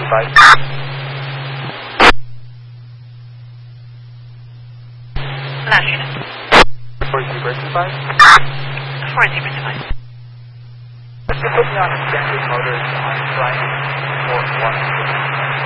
device. Last unit. 4-0 device. 4-0 device. Let's just put me on a standard motors on flight 4-1.